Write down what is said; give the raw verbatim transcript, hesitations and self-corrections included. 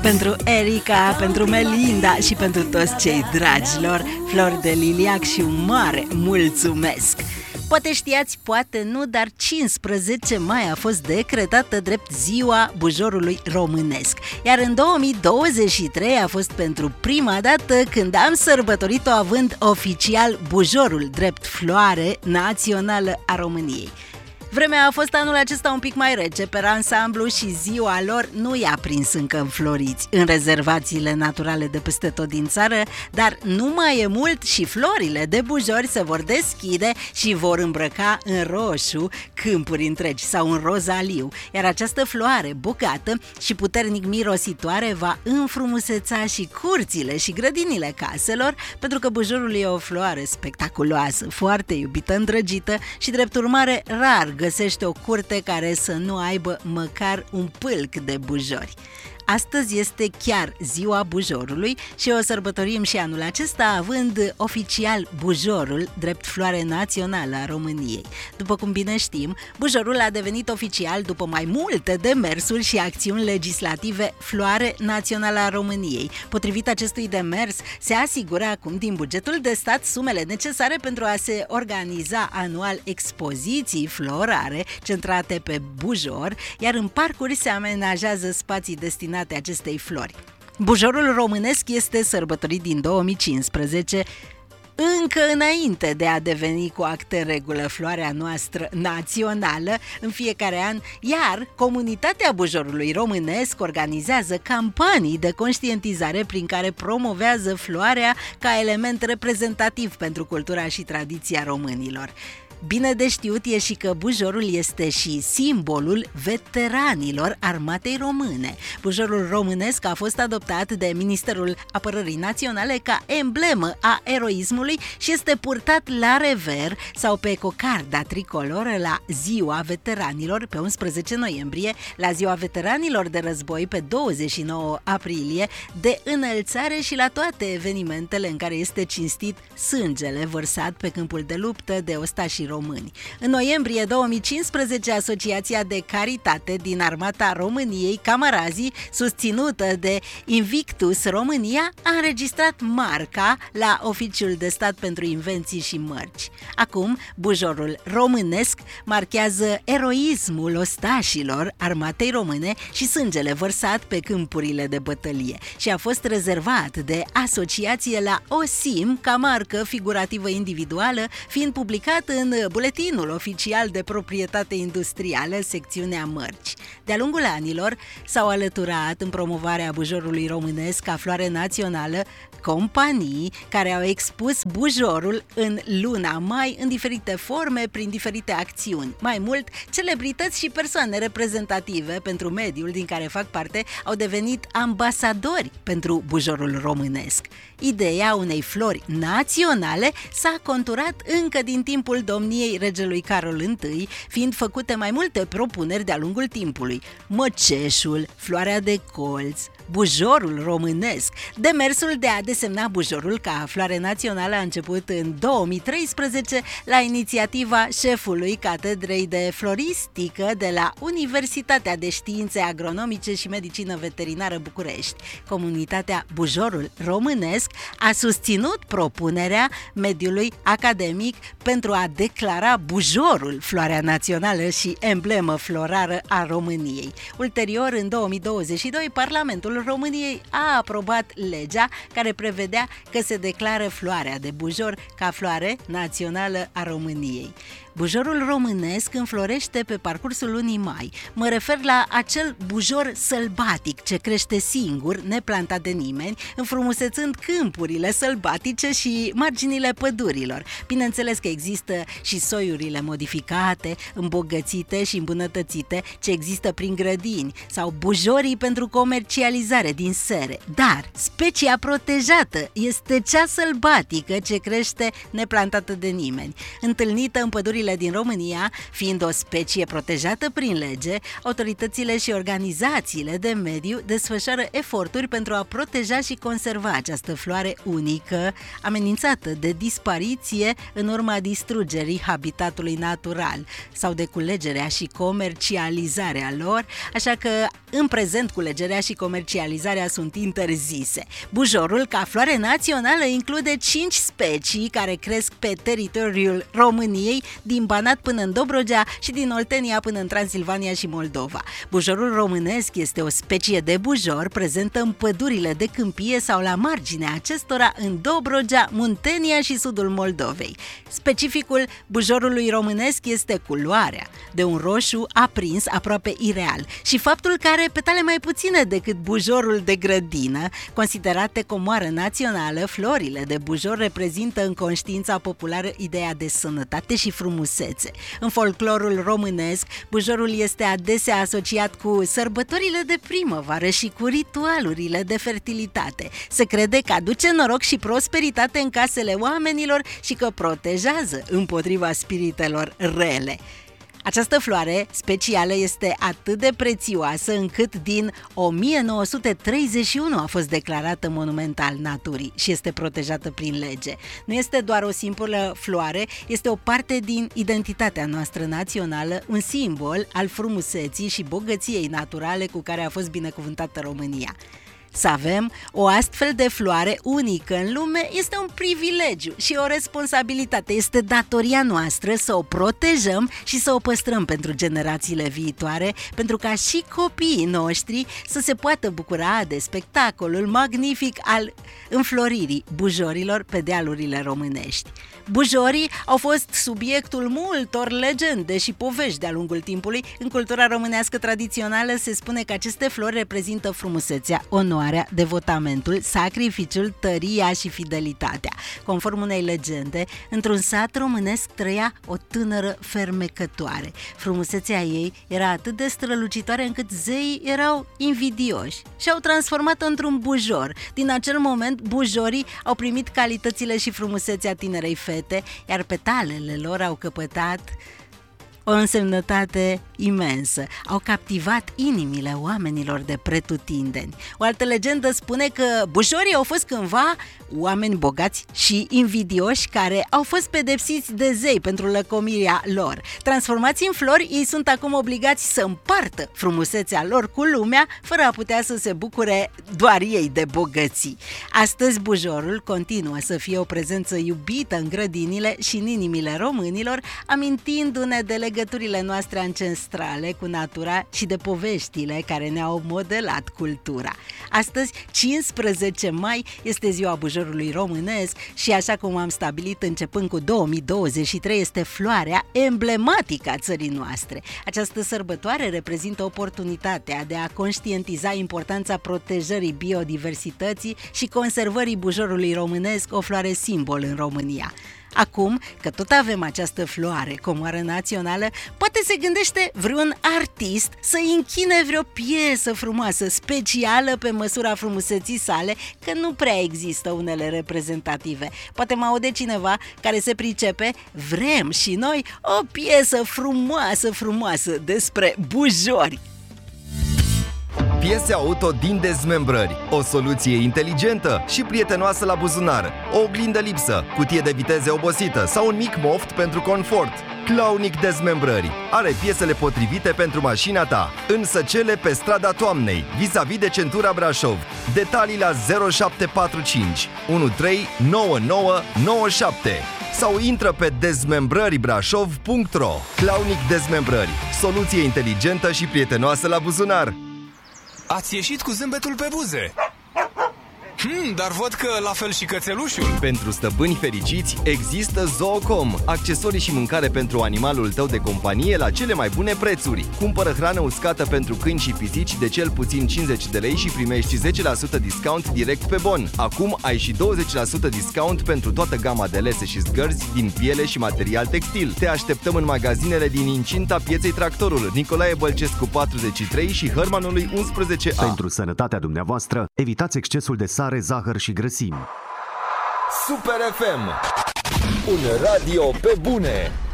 Pentru Erica, pentru Melinda și pentru toți cei dragilor, flori de liliac și un mare mulțumesc! Poate știați, poate nu, dar cincisprezece mai a fost decretată drept ziua bujorului românesc. Iar în două mii douăzeci și trei a fost pentru prima dată când am sărbătorit-o având oficial bujorul drept floare națională a României. Vremea a fost anul acesta un pic mai rece pe ansamblu și ziua lor nu i-a prins încă înfloriți în rezervațiile naturale de peste tot din țară, dar nu mai e mult și florile de bujori se vor deschide și vor îmbrăca în roșu câmpuri întregi sau în rozaliu, iar această floare bogată și puternic mirositoare va înfrumuseța și curțile și grădinile caselor, pentru că bujorul e o floare spectaculoasă, foarte iubită, îndrăgită și drept urmare rar găsește o curte care să nu aibă măcar un pâlc de bujori. Astăzi este chiar ziua bujorului și o sărbătorim și anul acesta având oficial bujorul drept floare națională a României. După cum bine știm, bujorul a devenit oficial după mai multe demersuri și acțiuni legislative floare națională a României. Potrivit acestui demers, se asigură acum din bugetul de stat sumele necesare pentru a se organiza anual expoziții florare centrate pe bujor, iar în parcuri se amenajează spații destinate acestei flori. Bujorul românesc este sărbătorit din două mii cincisprezece, încă înainte de a deveni cu acte regulă floarea noastră națională în fiecare an, iar comunitatea bujorului românesc organizează campanii de conștientizare prin care promovează floarea ca element reprezentativ pentru cultura și tradiția românilor. Bine de știut e și că bujorul este și simbolul veteranilor armatei române. Bujorul românesc a fost adoptat de Ministerul Apărării Naționale ca emblemă a eroismului și este purtat la rever sau pe cocarda tricoloră la Ziua Veteranilor pe unsprezece noiembrie, la Ziua Veteranilor de Război pe douăzeci și nouă aprilie, de înălțare și la toate evenimentele în care este cinstit sângele vărsat pe câmpul de luptă de ostașii români. În noiembrie două mii cincisprezece, Asociația de Caritate din Armata României, Camarazii, susținută de Invictus România, a înregistrat marca la Oficiul de Stat pentru Invenții și Mărci. Acum, bujorul românesc marchează eroismul ostașilor armatei române și sângele vărsat pe câmpurile de bătălie și a fost rezervat de asociație la OSIM ca marcă figurativă individuală, fiind publicat în Buletinul Oficial de Proprietate Industrială, secțiunea Mărci. De-a lungul anilor s-au alăturat în promovarea bujorului românesc ca floare națională companii care au expus bujorul în luna mai în diferite forme, prin diferite acțiuni. Mai mult, celebrități și persoane reprezentative pentru mediul din care fac parte au devenit ambasadori pentru bujorul românesc. Ideea unei flori naționale s-a conturat încă din timpul domniei regelui Carol I, fiind făcute mai multe propuneri de-a lungul timpului. Măceșul, floarea de colț, bujorul românesc. Demersul de a desemna bujorul ca floare națională a început în două mii treisprezece la inițiativa șefului Catedrei de Floristică de la Universitatea de Științe Agronomice și Medicină Veterinară București. Comunitatea Bujorul Românesc a susținut propunerea mediului academic pentru a declara bujorul floarea națională și emblemă florară a României. Ulterior, în două mii douăzeci și doi, Parlamentul României a aprobat legea care prevedea că se declară floarea de bujor ca floare națională a României. Bujorul românesc înflorește pe parcursul lunii mai. Mă refer la acel bujor sălbatic ce crește singur, neplantat de nimeni, înfrumusețând câmpurile sălbatice și marginile pădurilor. Bineînțeles că există și soiurile modificate, îmbogățite și îmbunătățite ce există prin grădini sau bujorii pentru comercializare din sere. Dar specia protejată este cea sălbatică ce crește neplantată de nimeni, întâlnită în pădurile florile din România, fiind o specie protejată prin lege, autoritățile și organizațiile de mediu desfășoară eforturi pentru a proteja și conserva această floare unică, amenințată de dispariție în urma distrugerii habitatului natural sau de culegerea și comercializarea lor, așa că în prezent culegerea și comercializarea sunt interzise. Bujorul, ca floare națională, include cinci specii care cresc pe teritoriul României, din Banat până în Dobrogea și din Oltenia până în Transilvania și Moldova. Bujorul românesc este o specie de bujor prezentă în pădurile de câmpie sau la marginea acestora în Dobrogea, Muntenia și sudul Moldovei. Specificul bujorului românesc este culoarea, de un roșu aprins aproape ireal, și faptul că are petale mai puține decât bujorul de grădină. Considerate comoară națională, florile de bujor reprezintă în conștiința populară ideea de sănătate și frumusețe. În folclorul românesc, bujorul este adesea asociat cu sărbătorile de primăvară și cu ritualurile de fertilitate. Se crede că aduce noroc și prosperitate în casele oamenilor și că protejează împotriva spiritelor rele. Această floare specială este atât de prețioasă încât din o mie nouă sute treizeci și unu a fost declarată monument al naturii și este protejată prin lege. Nu este doar o simplă floare, este o parte din identitatea noastră națională, un simbol al frumuseții și bogăției naturale cu care a fost binecuvântată România. Să avem o astfel de floare unică în lume este un privilegiu și o responsabilitate. Este datoria noastră să o protejăm și să o păstrăm pentru generațiile viitoare, pentru ca și copiii noștri să se poată bucura de spectacolul magnific al înfloririi bujorilor pe dealurile românești. Bujorii au fost subiectul multor legende și povești de-a lungul timpului. În cultura românească tradițională se spune că aceste flori reprezintă frumusețea, onoarea, devotamentul, sacrificiul, tăria și fidelitatea. Conform unei legende, într-un sat românesc trăia o tânără fermecătoare. Frumusețea ei era atât de strălucitoare încât zeii erau invidioși și au transformat-o într-un bujor. Din acel moment, bujorii au primit calitățile și frumusețea tinerei fete, iar petalele lor au căpătat o însemnătate imensă. Au captivat inimile oamenilor de pretutindeni. O altă legendă spune că bujorii au fost cândva oameni bogați și invidioși care au fost pedepsiți de zei pentru lăcomirea lor. Transformați în flori, ei sunt acum obligați să împartă frumusețea lor cu lumea, fără a putea să se bucure doar ei de bogății. Astăzi bujorul continuă să fie o prezență iubită în grădinile și în inimile românilor, amintindu-ne de legăturile noastre ancestrale cu natura și de poveștile care ne-au modelat cultura. Astăzi, cincisprezece mai, este ziua bujorului românesc și, așa cum am stabilit începând cu două mii douăzeci și trei, este floarea emblematică a țării noastre. Această sărbătoare reprezintă oportunitatea de a conștientiza importanța protejării biodiversității și conservării bujorului românesc, o floare simbol în România. Acum că tot avem această floare, comoară națională, poate se gândește vreun artist să închine vreo piesă frumoasă, specială pe măsura frumuseții sale, că nu prea există unele reprezentative. Poate mă aude cineva care se pricepe, vrem și noi o piesă frumoasă, frumoasă despre bujori. Piese auto din dezmembrări, o soluție inteligentă și prietenoasă la buzunar, o oglindă lipsă, cutie de viteze obosită sau un mic moft pentru confort. Claunic Dezmembrări are piesele potrivite pentru mașina ta, în Săcele, pe strada Toamnei, vis-a-vis de centura Brașov. Detalii la zero șapte patru cinci unu trei nouă nouă nouă șapte sau intră pe dezmembrări brașov punct ro. Claunic Dezmembrări, soluție inteligentă și prietenoasă la buzunar. Ați ieșit cu zâmbetul pe buze. Hmm, dar văd că la fel și cățelușul. Pentru stăpâni fericiți există Zoocom, accesorii și mâncare pentru animalul tău de companie la cele mai bune prețuri. Cumpără hrană uscată pentru câini și pisici de cel puțin cincizeci de lei și primești zece la sută discount direct pe bon. Acum ai și douăzeci la sută discount pentru toată gama de lese și zgărzi din piele și material textil. Te așteptăm în magazinele din incinta Pieței Tractorul, Nicolae Bălcescu patruzeci și trei și Hărmanului unsprezece A. Pentru sănătatea dumneavoastră, evitați excesul de sare, zahăr și grăsimi. Super F M, un radio pe bune.